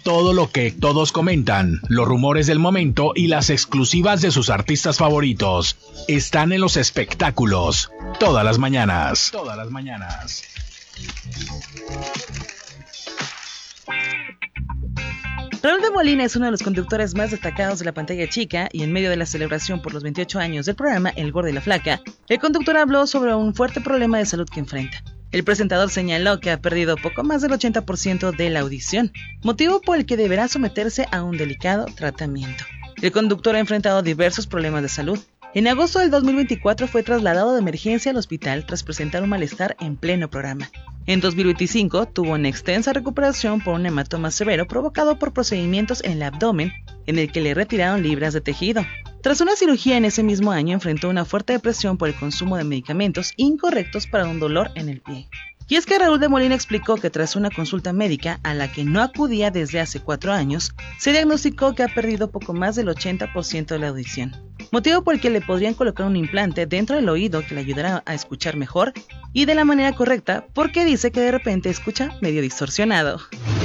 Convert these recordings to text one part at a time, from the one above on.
Todo lo que todos comentan, los rumores del momento y las exclusivas de sus artistas favoritos están en los espectáculos. Todas las mañanas. Todas las mañanas. Raúl de Molina es uno de los conductores más destacados de la pantalla chica y en medio de la celebración por los 28 años del programa El Gordo y la Flaca, el conductor habló sobre un fuerte problema de salud que enfrenta. El presentador señaló que ha perdido poco más del 80% de la audición, motivo por el que deberá someterse a un delicado tratamiento. El conductor ha enfrentado diversos problemas de salud. En agosto del 2024 fue trasladado de emergencia al hospital tras presentar un malestar en pleno programa. En 2025 tuvo una extensa recuperación por un hematoma severo provocado por procedimientos en el abdomen en el que le retiraron libras de tejido. Tras una cirugía en ese mismo año enfrentó una fuerte depresión por el consumo de medicamentos incorrectos para un dolor en el pie. Y es que Raúl de Molina explicó que tras una consulta médica a la que no acudía desde hace 4 años, se diagnosticó que ha perdido poco más del 80% de la audición, motivo por el que le podrían colocar un implante dentro del oído que le ayudará a escuchar mejor y de la manera correcta, porque dice que de repente escucha medio distorsionado.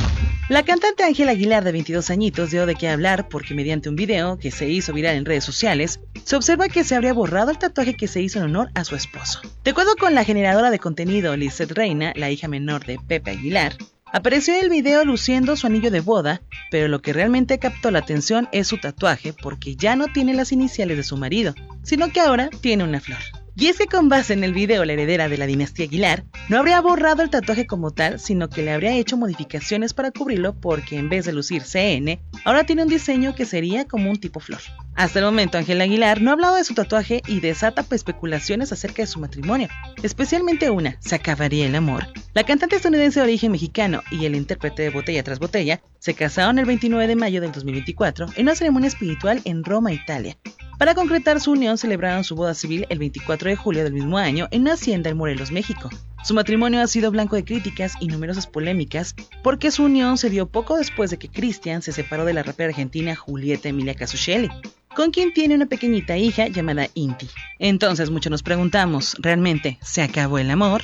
La cantante Ángela Aguilar, de 22 añitos, dio de qué hablar porque mediante un video que se hizo viral en redes sociales, se observa que se habría borrado el tatuaje que se hizo en honor a su esposo. De acuerdo con la generadora de contenido Lizeth Reina, la hija menor de Pepe Aguilar, apareció en el video luciendo su anillo de boda, pero lo que realmente captó la atención es su tatuaje porque ya no tiene las iniciales de su marido, sino que ahora tiene una flor. Y es que con base en el video, la heredera de la dinastía Aguilar no habría borrado el tatuaje como tal, sino que le habría hecho modificaciones para cubrirlo porque en vez de lucir CN, ahora tiene un diseño que sería como un tipo flor. Hasta el momento, Ángela Aguilar no ha hablado de su tatuaje y desata especulaciones acerca de su matrimonio, especialmente una, ¿se acabaría el amor? La cantante estadounidense de origen mexicano y el intérprete de Botella tras Botella se casaron el 29 de mayo del 2024 en una ceremonia espiritual en Roma, Italia. Para concretar su unión, celebraron su boda civil el 24 de julio del mismo año en una hacienda en Morelos, México. Su matrimonio ha sido blanco de críticas y numerosas polémicas porque su unión se dio poco después de que Cristian se separó de la rapera argentina Julieta Emilia Casuccelli, con quien tiene una pequeñita hija llamada Inti. Entonces muchos nos preguntamos, ¿realmente se acabó el amor?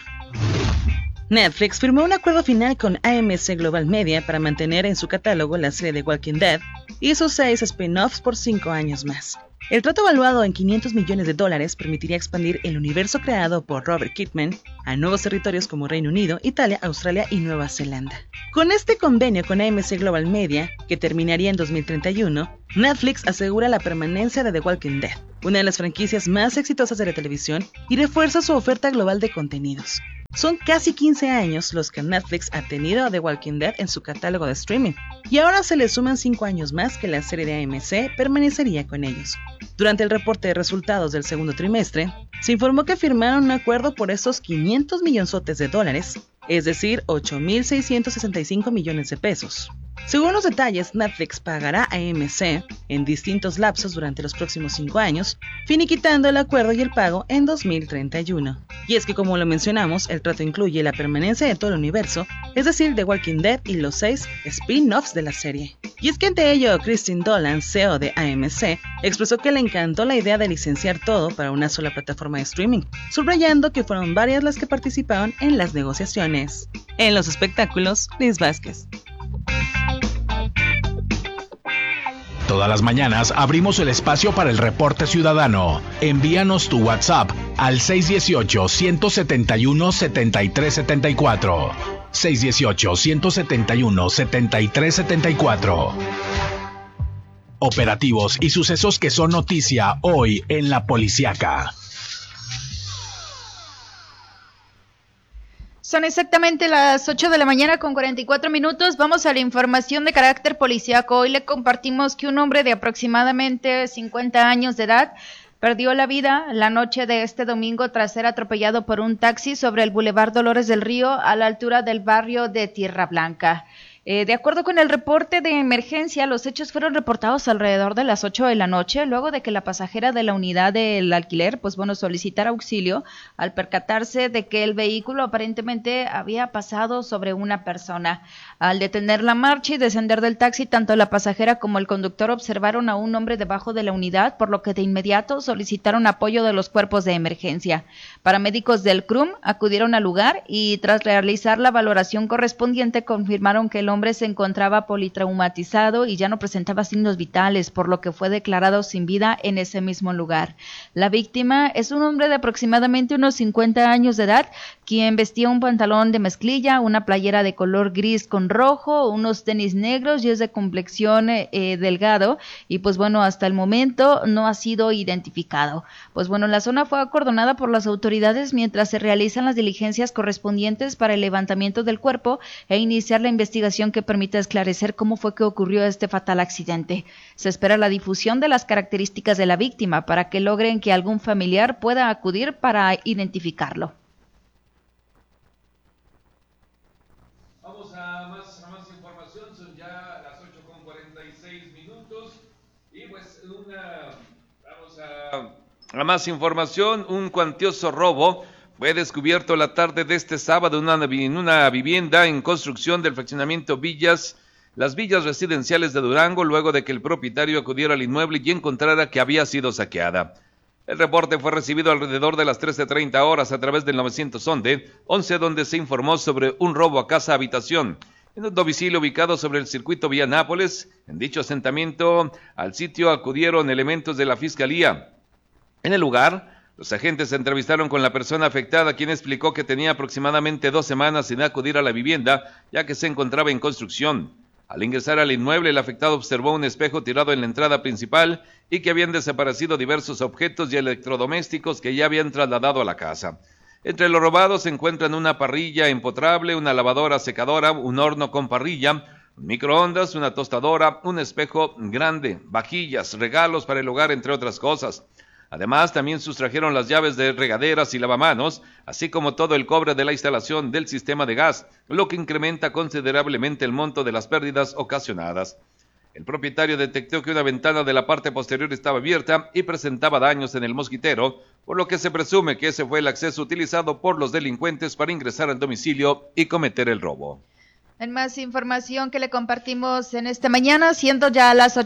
Netflix firmó un acuerdo final con AMC Global Media para mantener en su catálogo la serie de Walking Dead y sus 6 spin-offs por 5 años más. El trato valuado en $500 millones permitiría expandir el universo creado por Robert Kirkman a nuevos territorios como Reino Unido, Italia, Australia y Nueva Zelanda. Con este convenio con AMC Global Media, que terminaría en 2031, Netflix asegura la permanencia de The Walking Dead, una de las franquicias más exitosas de la televisión, y refuerza su oferta global de contenidos. Son casi 15 años los que Netflix ha tenido a The Walking Dead en su catálogo de streaming, y ahora se le suman 5 años más que la serie de AMC permanecería con ellos. Durante el reporte de resultados del segundo trimestre, se informó que firmaron un acuerdo por estos $500 millones, es decir, 8.665 millones de pesos. Según los detalles, Netflix pagará a AMC en distintos lapsos durante los próximos 5 años, finiquitando el acuerdo y el pago en 2031. Y es que, como lo mencionamos, el trato incluye la permanencia de todo el universo, es decir, The Walking Dead y los 6 spin-offs de la serie. Y es que ante ello, Christine Dolan, CEO de AMC, expresó que le encantó la idea de licenciar todo para una sola plataforma de streaming, subrayando que fueron varias las que participaron en las negociaciones. En los espectáculos, Liz Vázquez. Todas las mañanas abrimos el espacio para el reporte ciudadano. Envíanos tu WhatsApp al 618-171-7374. 618-171-7374. Operativos y sucesos que son noticia hoy en La Policiaca. Son exactamente las 8 de la mañana con 44 minutos. Vamos a la información de carácter policíaco. Hoy le compartimos que un hombre de aproximadamente 50 años de edad perdió la vida la noche de este domingo tras ser atropellado por un taxi sobre el Boulevard Dolores del Río a la altura del barrio de Tierra Blanca. De acuerdo con el reporte de emergencia, los hechos fueron reportados alrededor de las 8 de la noche, luego de que la pasajera de la unidad del alquiler, solicitara auxilio al percatarse de que el vehículo aparentemente había pasado sobre una persona. Al detener la marcha y descender del taxi, tanto la pasajera como el conductor observaron a un hombre debajo de la unidad, por lo que de inmediato solicitaron apoyo de los cuerpos de emergencia. Paramédicos del CRUM acudieron al lugar y tras realizar la valoración correspondiente confirmaron que el hombre hombre se encontraba politraumatizado y ya no presentaba signos vitales, por lo que fue declarado sin vida en ese mismo lugar. La víctima es un hombre de aproximadamente unos 50 años de edad, quien vestía un pantalón de mezclilla, una playera de color gris con rojo, unos tenis negros y es de complexión delgado y pues bueno, hasta el momento no ha sido identificado. Pues bueno, la zona fue acordonada por las autoridades mientras se realizan las diligencias correspondientes para el levantamiento del cuerpo e iniciar la investigación que permita esclarecer cómo fue que ocurrió este fatal accidente. Se espera la difusión de las características de la víctima para que logren que algún familiar pueda acudir para identificarlo. Vamos a más información, son ya las 8:46 y pues vamos a más información. Un cuantioso robo fue descubierto la tarde de este sábado en una vivienda en construcción del fraccionamiento las Villas Residenciales de Durango, luego de que el propietario acudiera al inmueble y encontrara que había sido saqueada. El reporte fue recibido alrededor de las 13:30 horas a través del 911, donde se informó sobre un robo a casa-habitación en un domicilio ubicado sobre el circuito Vía Nápoles. En dicho asentamiento, al sitio acudieron elementos de la Fiscalía. En el lugar, los agentes se entrevistaron con la persona afectada, quien explicó que tenía aproximadamente 2 semanas sin acudir a la vivienda, ya que se encontraba en construcción. Al ingresar al inmueble, el afectado observó un espejo tirado en la entrada principal y que habían desaparecido diversos objetos y electrodomésticos que ya habían trasladado a la casa. Entre los robados se encuentran una parrilla empotrable, una lavadora secadora, un horno con parrilla, un microondas, una tostadora, un espejo grande, vajillas, regalos para el hogar, entre otras cosas. Además, también sustrajeron las llaves de regaderas y lavamanos, así como todo el cobre de la instalación del sistema de gas, lo que incrementa considerablemente el monto de las pérdidas ocasionadas. El propietario detectó que una ventana de la parte posterior estaba abierta y presentaba daños en el mosquitero, por lo que se presume que ese fue el acceso utilizado por los delincuentes para ingresar al domicilio y cometer el robo. En más información que le compartimos en esta mañana, siendo ya las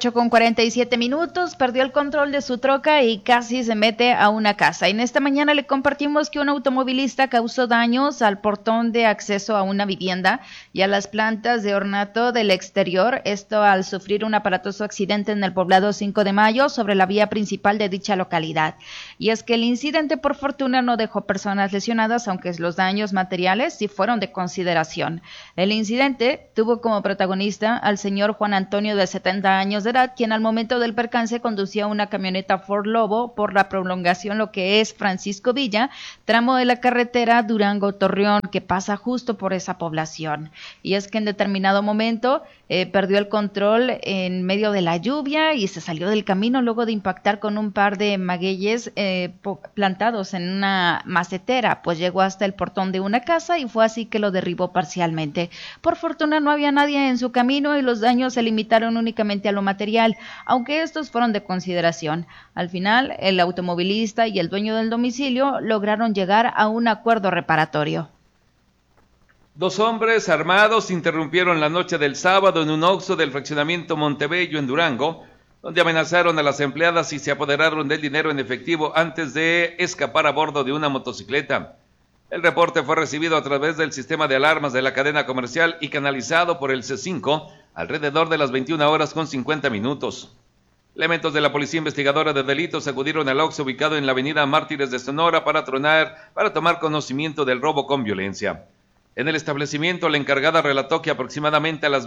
8:47, perdió el control de su troca y casi se mete a una casa. En esta mañana le compartimos que un automovilista causó daños al portón de acceso a una vivienda y a las plantas de ornato del exterior, esto al sufrir un aparatoso accidente en el poblado 5 de Mayo sobre la vía principal de dicha localidad. Y es que el incidente por fortuna no dejó personas lesionadas, aunque los daños materiales sí fueron de consideración. El incidente tuvo como protagonista al señor Juan Antonio, de 70 años de edad, quien al momento del percance conducía una camioneta Ford Lobo por la prolongación lo que es Francisco Villa, tramo de la carretera Durango-Torreón, que pasa justo por esa población. Y es que en determinado momento perdió el control en medio de la lluvia y se salió del camino luego de impactar con un par de magueyes plantados en una macetera, pues llegó hasta el portón de una casa y fue así que lo derribó parcialmente. Por fortuna no había nadie en su camino y los daños se limitaron únicamente a lo material, aunque estos fueron de consideración. Al final, el automovilista y el dueño del domicilio lograron llegar a un acuerdo reparatorio. 2 hombres armados interrumpieron la noche del sábado en un Oxxo del fraccionamiento Montebello en Durango, donde amenazaron a las empleadas y se apoderaron del dinero en efectivo antes de escapar a bordo de una motocicleta. El reporte fue recibido a través del sistema de alarmas de la cadena comercial y canalizado por el C5 alrededor de las 21:50. Elementos de la Policía Investigadora de Delitos acudieron al Oxxo ubicado en la avenida Mártires de Sonora para tomar conocimiento del robo con violencia. En el establecimiento, la encargada relató que aproximadamente a las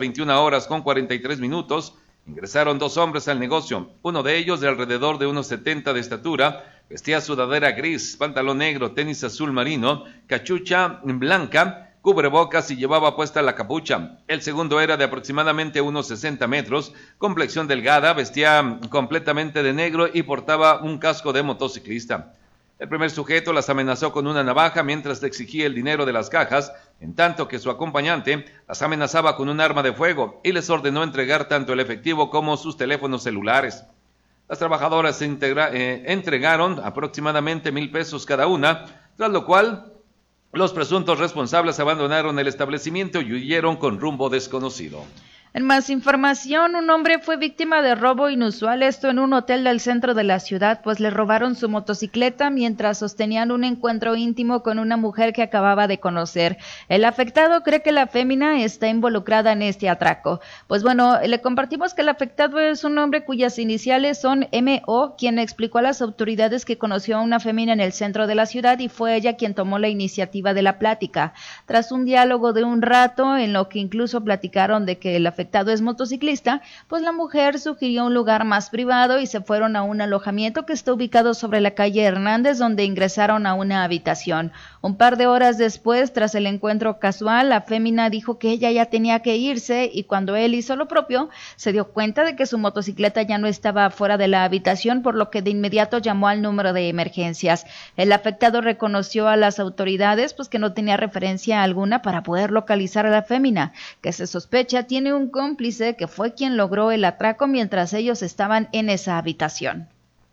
21:43 ingresaron 2 hombres al negocio, uno de ellos de alrededor de unos 70 de estatura, vestía sudadera gris, pantalón negro, tenis azul marino, cachucha blanca, cubrebocas y llevaba puesta la capucha. El segundo era de aproximadamente unos 60 metros, complexión delgada, vestía completamente de negro y portaba un casco de motociclista. El primer sujeto las amenazó con una navaja mientras le exigía el dinero de las cajas, en tanto que su acompañante las amenazaba con un arma de fuego y les ordenó entregar tanto el efectivo como sus teléfonos celulares. Las trabajadoras entregaron aproximadamente 1,000 pesos cada una, tras lo cual los presuntos responsables abandonaron el establecimiento y huyeron con rumbo desconocido. En más información, un hombre fue víctima de robo inusual, esto en un hotel del centro de la ciudad, pues le robaron su motocicleta mientras sostenían un encuentro íntimo con una mujer que acababa de conocer. El afectado cree que la fémina está involucrada en este atraco. Pues bueno, le compartimos que el afectado es un hombre cuyas iniciales son M.O., quien explicó a las autoridades que conoció a una fémina en el centro de la ciudad y fue ella quien tomó la iniciativa de la plática. Tras un diálogo de un rato, en lo que incluso platicaron de que el afectado es motociclista, pues la mujer sugirió un lugar más privado y se fueron a un alojamiento que está ubicado sobre la calle Hernández, donde ingresaron a una habitación. Un par de horas después, tras el encuentro casual, la fémina dijo que ella ya tenía que irse y cuando él hizo lo propio, se dio cuenta de que su motocicleta ya no estaba fuera de la habitación, por lo que de inmediato llamó al número de emergencias. El afectado reconoció a las autoridades pues que no tenía referencia alguna para poder localizar a la fémina, que se sospecha tiene un cómplice que fue quien logró el atraco mientras ellos estaban en esa habitación.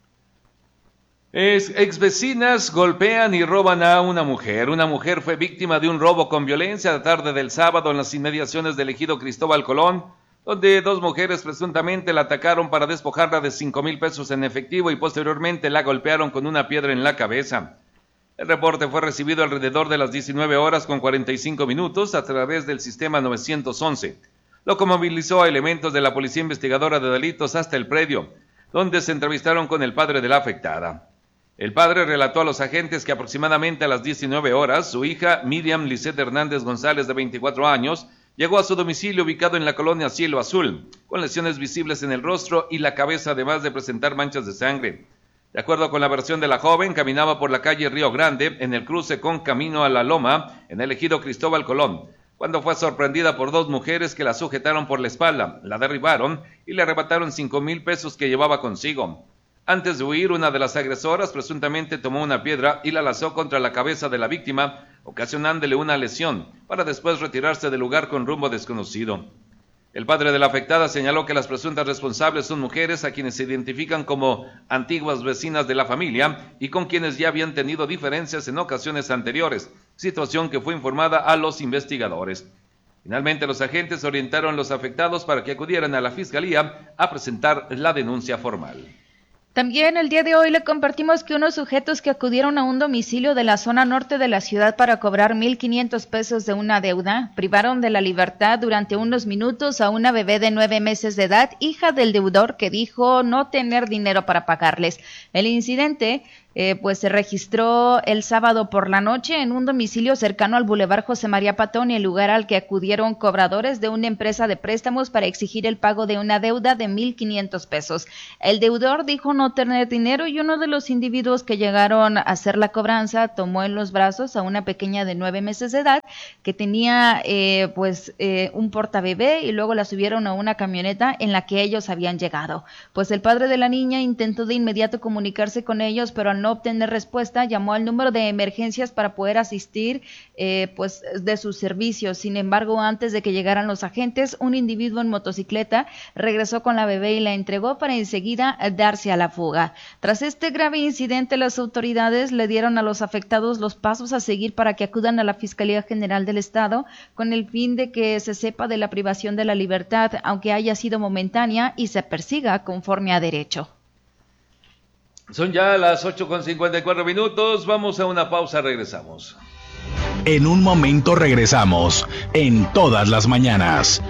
Exvecinas golpean y roban a una mujer. Una mujer fue víctima de un robo con violencia la tarde del sábado en las inmediaciones del ejido Cristóbal Colón, donde dos mujeres presuntamente la atacaron para despojarla de 5,000 pesos en efectivo y posteriormente la golpearon con una piedra en la cabeza. El reporte fue recibido alrededor de las 19 horas con 45 minutos a través del sistema 911. Lo que movilizó a elementos de la Policía Investigadora de Delitos hasta el predio, donde se entrevistaron con el padre de la afectada. El padre relató a los agentes que aproximadamente a las 19 horas, su hija Miriam Lisette Hernández González, de 24 años, llegó a su domicilio ubicado en la colonia Cielo Azul, con lesiones visibles en el rostro y la cabeza, además de presentar manchas de sangre. De acuerdo con la versión de la joven, caminaba por la calle Río Grande, en el cruce con Camino a la Loma, en el ejido Cristóbal Colón, cuando fue sorprendida por dos mujeres que la sujetaron por la espalda, la derribaron y le arrebataron 5,000 pesos que llevaba consigo. Antes de huir, una de las agresoras presuntamente tomó una piedra y la lanzó contra la cabeza de la víctima, ocasionándole una lesión, para después retirarse del lugar con rumbo desconocido. El padre de la afectada señaló que las presuntas responsables son mujeres a quienes se identifican como antiguas vecinas de la familia y con quienes ya habían tenido diferencias en ocasiones anteriores, situación que fue informada a los investigadores. Finalmente, los agentes orientaron a los afectados para que acudieran a la fiscalía a presentar la denuncia formal. También el día de hoy le compartimos que unos sujetos que acudieron a un domicilio de la zona norte de la ciudad para cobrar 1,500 pesos de una deuda, privaron de la libertad durante unos minutos a una bebé de 9 meses de edad, hija del deudor, que dijo no tener dinero para pagarles. El incidente pues se registró el sábado por la noche en un domicilio cercano al Boulevard José María Patón, y el lugar al que acudieron cobradores de una empresa de préstamos para exigir el pago de una deuda de 1,500 pesos. El deudor dijo no tener dinero y uno de los individuos que llegaron a hacer la cobranza tomó en los brazos a una pequeña de 9 meses de edad que tenía un portabebé, y luego la subieron a una camioneta en la que ellos habían llegado. Pues el padre de la niña intentó de inmediato comunicarse con ellos, pero al no obtener respuesta, llamó al número de emergencias para poder asistir de sus servicios. Sin embargo, antes de que llegaran los agentes, un individuo en motocicleta regresó con la bebé y la entregó para enseguida darse a la fuga. Tras este grave incidente, las autoridades le dieron a los afectados los pasos a seguir para que acudan a la Fiscalía General del Estado con el fin de que se sepa de la privación de la libertad, aunque haya sido momentánea, y se persiga conforme a derecho. Son ya las 8:54 minutos, vamos a una pausa, regresamos. En un momento regresamos, en todas las mañanas.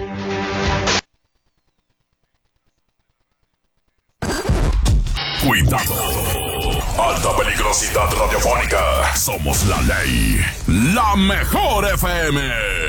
Cuidado, alta peligrosidad radiofónica. Somos la ley, la mejor FM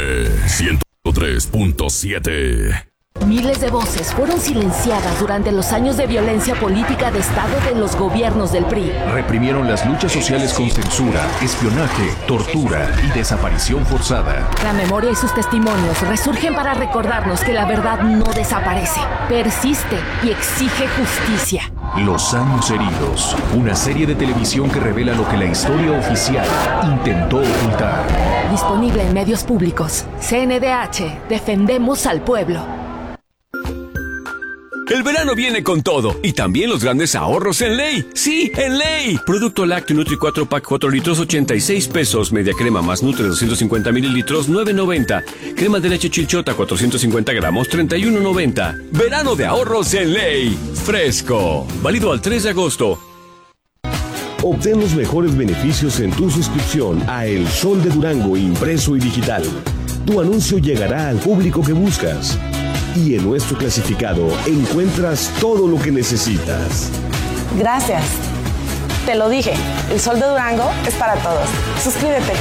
103.7. Miles de voces fueron silenciadas durante los años de violencia política de Estado de los gobiernos del PRI. Reprimieron las luchas sociales con censura, espionaje, tortura y desaparición forzada. La memoria y sus testimonios resurgen para recordarnos que la verdad no desaparece, persiste y exige justicia. Los años heridos, una serie de televisión que revela lo que la historia oficial intentó ocultar. Disponible en medios públicos. CNDH, defendemos al pueblo. El verano viene con todo y también los grandes ahorros en Ley. ¡Sí, en Ley! Producto lácteo Nutri 4 Pack 4 litros, 86 pesos. Media crema más Nutri 250 mililitros, 9.90. Crema de leche Chilchota 450 gramos, 31.90. Verano de ahorros en Ley. Fresco. Válido al 3 de agosto. Obtén los mejores beneficios en tu suscripción a El Sol de Durango impreso y digital. Tu anuncio llegará al público que buscas. Y en nuestro clasificado encuentras todo lo que necesitas. Gracias. Te lo dije, El Sol de Durango es para todos. Suscríbete.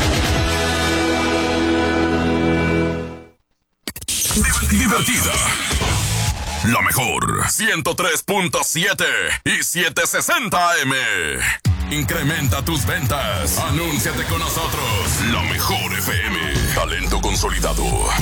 Divertida. La mejor 103.7 y 760 AM. Incrementa tus ventas. Anúnciate con nosotros. La mejor FM. Talento consolidado.